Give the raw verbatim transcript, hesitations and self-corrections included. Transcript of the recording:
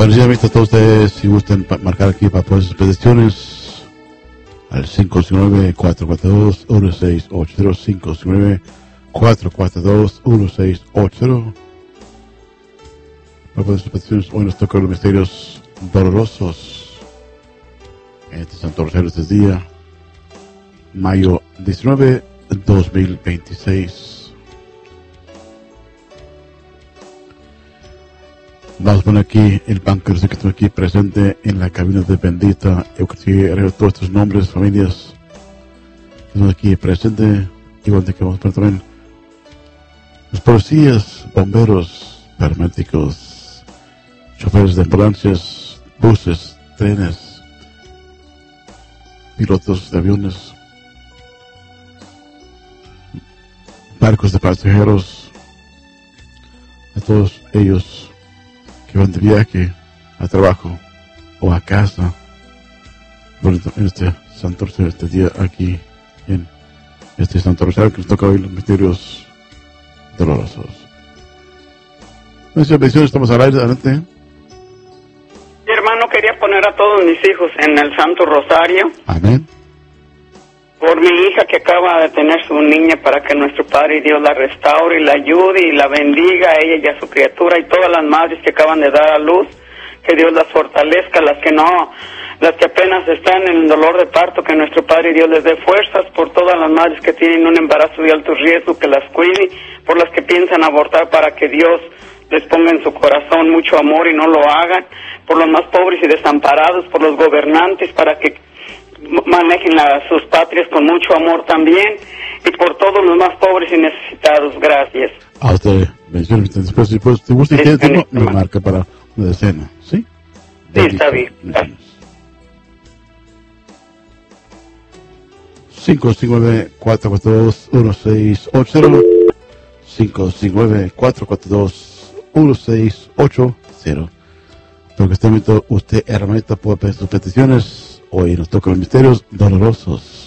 Buenos días, amigos, a todos ustedes. Si gustan marcar aquí para poner sus peticiones al cinco cinco nueve, cuatro cuatro dos, uno seis ocho cero, cinco cinco nueve, cuatro cuatro dos, uno seis ocho cero. Para poner sus peticiones, hoy nos toca los misterios dolorosos en este Santo Rosario este día, mayo diecinueve, dos mil veintiséis. Vamos a poner aquí el banco que estoy aquí presente en la cabina de bendita Eucaristía. Todos estos nombres, familias que están aquí presentes. Igual de que vamos a poner también los policías, bomberos, paramédicos, choferes de ambulancias, buses, trenes, pilotos de aviones, barcos de pasajeros, a todos ellos que van de viaje a trabajo o a casa en este Santo Rosario, este día aquí en este Santo Rosario que nos toca hoy los misterios dolorosos. Nuestra bendición, estamos al aire, adelante. Mi hermano, quería poner a todos mis hijos en el Santo Rosario. Amén. Por mi hija que acaba de tener su niña, para que nuestro Padre y Dios la restaure y la ayude y la bendiga a ella y a su criatura, y todas las madres que acaban de dar a luz, que Dios las fortalezca, las que no, las que apenas están en el dolor de parto, que nuestro Padre y Dios les dé fuerzas, por todas las madres que tienen un embarazo de alto riesgo, que las cuide, por las que piensan abortar, para que Dios les ponga en su corazón mucho amor y no lo hagan, por los más pobres y desamparados, por los gobernantes, para que manejen la, sus patrias con mucho amor también, y por todos los más pobres y necesitados. Gracias. A usted, bendiciones. Después, si pues, te gusta y tiene tiempo, me marca para una decena, ¿sí? Sí, está bien. cinco cinco nueve, cuatro cuatro dos, uno seis ocho cero, cinco cinco nueve, cuatro cuatro dos, uno seis ocho cero. Porque este momento usted, hermanita, puede pedir sus peticiones. Hoy nos tocan los misterios dolorosos.